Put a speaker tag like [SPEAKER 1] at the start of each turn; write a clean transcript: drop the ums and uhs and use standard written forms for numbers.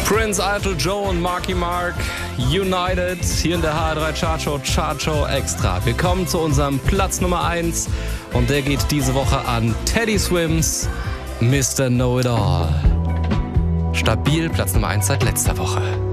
[SPEAKER 1] Prince, Idol, Joe und Marky Mark, United, hier in der HR3 Chartshow Extra. Wir kommen zu unserem Platz Nummer 1 und der geht diese Woche an Teddy Swims, Mr. Know-It-All. Stabil Platz Nummer 1 seit letzter Woche.